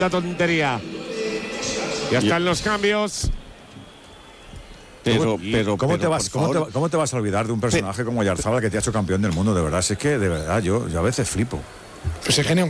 La tontería. Ya están los cambios. Pero ¿Cómo te vas a olvidar de un personaje como Oyarzabal que te ha hecho campeón del mundo? De verdad, es que de verdad yo a veces flipo. Pues es genio.